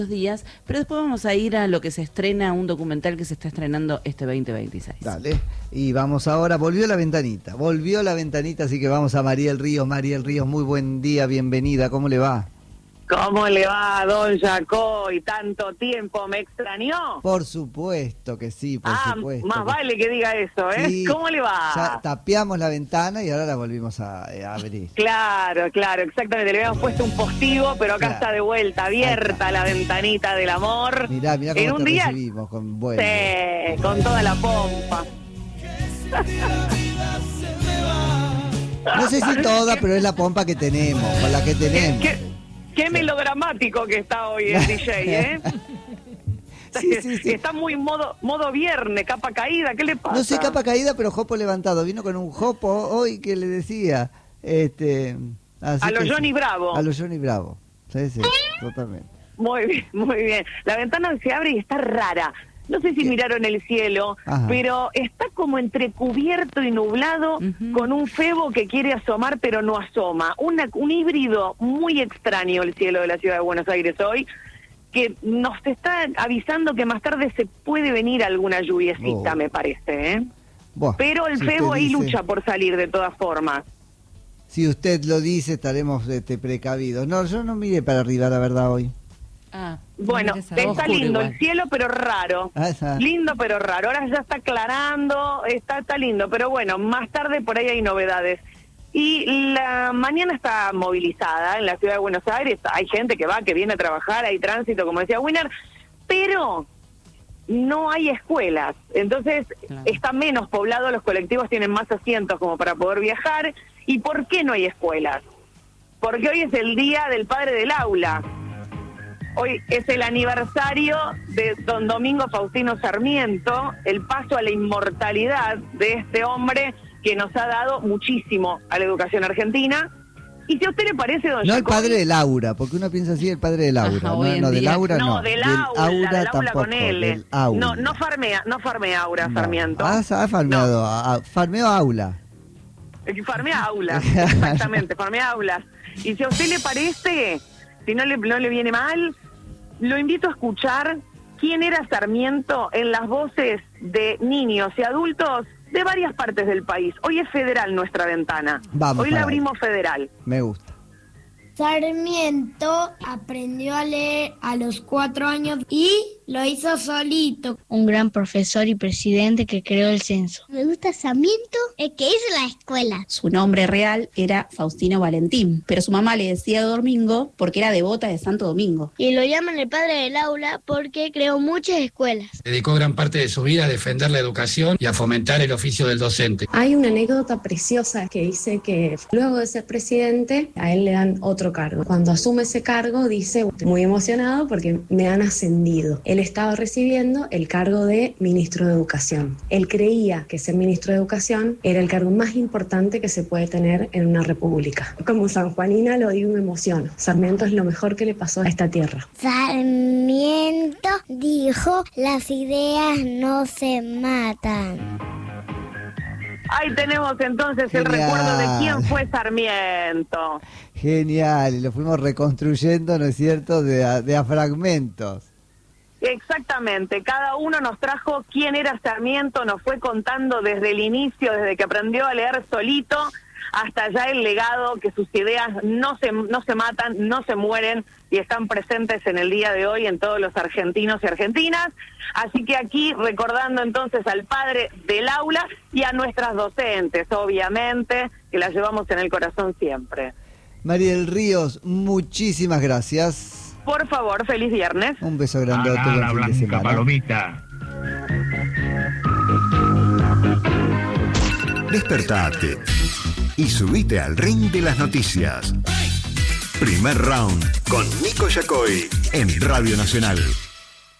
días, pero después vamos a ir a lo que se estrena, un documental que se está estrenando este 2026. Dale, y vamos ahora, volvió la ventanita, así que vamos a Mariel Ríos. Mariel Ríos, muy buen día, bienvenida, ¿cómo le va? ¿Cómo le va, don Jacoy? ¿Tanto tiempo me extrañó? Por supuesto que sí, por supuesto. Más vale que diga eso, ¿eh? Sí, ¿Cómo le va? Ya tapiamos la ventana y ahora la volvimos a abrir. Claro, exactamente. Le habíamos puesto un postigo, pero acá está de vuelta, abierta la ventanita del amor. Mirá cómo en un te día, recibimos, sí, con toda la pompa. No sé si toda, pero es la pompa que tenemos, con la que tenemos. Qué melodramático que está hoy el DJ, ¿eh? Sí. Está muy modo viernes, capa caída, ¿qué le pasa? No sé capa caída, pero jopo levantado. Vino con un jopo hoy que le decía. A los Johnny Bravo. A los Johnny Bravo. Sí, totalmente. Muy bien. La ventana se abre y está rara. No sé si miraron el cielo, pero está como entre cubierto y nublado, con un febo que quiere asomar pero no asoma. Un híbrido muy extraño el cielo de la ciudad de Buenos Aires hoy, que nos está avisando que más tarde se puede venir alguna lluviecita, me parece, ¿eh? Pero el febo ahí lucha por salir de todas formas. Si usted lo dice, estaremos precavidos. No, yo no miré para arriba, la verdad, hoy. Bueno, está lindo igual el cielo, pero raro. Lindo, pero raro. Ahora ya está aclarando, está lindo, pero bueno, más tarde por ahí hay novedades. Y la mañana está movilizada en la ciudad de Buenos Aires. Hay gente que va, que viene a trabajar, hay tránsito, como decía Winner, pero no hay escuelas. Entonces está menos poblado, los colectivos tienen más asientos como para poder viajar. ¿Y por qué no hay escuelas? Porque hoy es el día del padre del aula. Hoy es el aniversario de don Domingo Faustino Sarmiento, el paso a la inmortalidad de este hombre que nos ha dado muchísimo a la educación argentina. Y si a usted le parece, don No, Jacobi, el padre de Laura, porque uno piensa así, el padre de Laura. No, de Laura no. No, del aula tampoco, con L. No farmea Aura, no. Sarmiento. Ha farmeado, farmeó aula. Farmea aulas, exactamente, farmea aulas. Y si a usted le parece, si no le viene mal, lo invito a escuchar quién era Sarmiento en las voces de niños y adultos de varias partes del país. Hoy es federal nuestra ventana. Hoy la abrimos federal. Me gusta. Sarmiento aprendió a leer a los 4 años y lo hizo solito. Un gran profesor y presidente que creó el censo. Me gusta Sarmiento, el que hizo la escuela. Su nombre real era Faustino Valentín, pero su mamá le decía Domingo porque era devota de Santo Domingo. Y lo llaman el padre del aula porque creó muchas escuelas. Dedicó gran parte de su vida a defender la educación y a fomentar el oficio del docente. Hay una anécdota preciosa que dice que luego de ser presidente, a él le dan otro cargo. Cuando asume ese cargo, dice, muy emocionado porque me han ascendido. Él estaba recibiendo el cargo de ministro de Educación. Él creía que ser ministro de Educación era el cargo más importante que se puede tener en una república. Como sanjuanina lo digo y me emociono. Sarmiento es lo mejor que le pasó a esta tierra. Sarmiento dijo, las ideas no se matan. Ahí tenemos entonces el recuerdo de quién fue Sarmiento. Genial, y lo fuimos reconstruyendo, ¿no es cierto?, de a fragmentos. Exactamente, cada uno nos trajo quién era Sarmiento, nos fue contando desde el inicio, desde que aprendió a leer solito, hasta ya el legado, que sus ideas no se matan, no se mueren y están presentes en el día de hoy en todos los argentinos y argentinas. Así que aquí recordando entonces al padre del aula y a nuestras docentes, obviamente, que las llevamos en el corazón siempre. Mariel Ríos, muchísimas gracias. Por favor, feliz viernes. Un beso grandote. La blanca palomita. Despertate y subite al ring de las noticias. Primer round con Nico Yacoy en Radio Nacional.